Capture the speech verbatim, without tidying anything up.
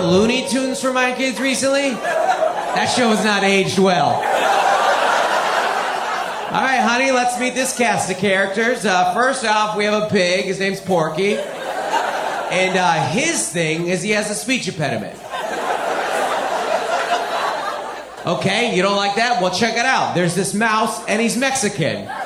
on Looney Tunes for my kids recently? That show has not aged well. All right, honey, let's meet this cast of characters. Uh, first off, we have a pig. His name's Porky. And uh, his thing is he has a speech impediment. Okay, you don't like that? Well, check it out. There's this mouse, and he's Mexican.